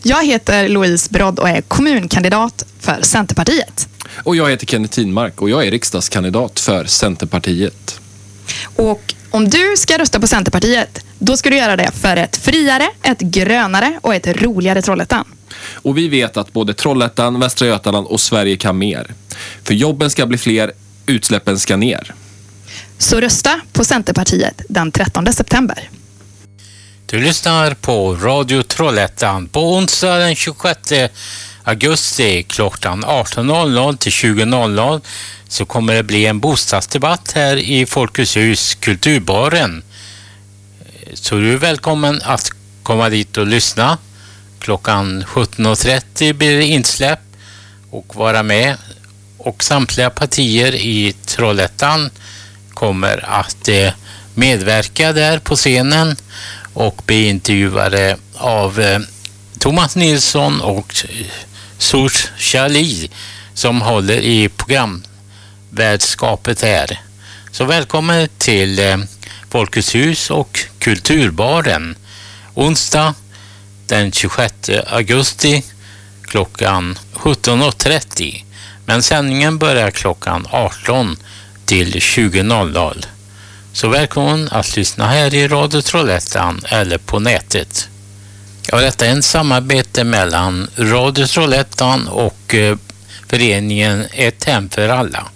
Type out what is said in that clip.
Jag heter Louise Brodd och är kommunkandidat för Centerpartiet. Och jag heter Kenneth Tinmark och jag är riksdagskandidat för Centerpartiet. Och om du ska rösta på Centerpartiet, då ska du göra det för ett friare, ett grönare och ett roligare Trollhättan. Och vi vet att både Trollhättan, Västra Götaland och Sverige kan mer. För jobben ska bli fler, utsläppen ska ner. Så rösta på Centerpartiet den 13 september. Du lyssnar på Radio Trollhättan på onsdag den 26 augusti klockan 18.00 till 20.00 så kommer det bli en bostadsdebatt här i Folkets hus Kulturbaren. Så du är välkommen att komma dit och lyssna. Klockan 17.30 blir det insläpp och vara med. Och samtliga partier i Trollhättan kommer att medverka där på scenen och bli intervjuade av Thomas Nilsson och Sors Charlie som håller i programvärdskapet här. Så välkommen till Folkets hus och Kulturbaren onsdag den 26 augusti klockan 17.30. Men sändningen börjar klockan 18 till 20.00. Så välkommen att lyssna här i Radio Trollhättan eller på nätet. Ja, detta är en samarbete mellan Radio Trollhättan och föreningen Ett hem för alla.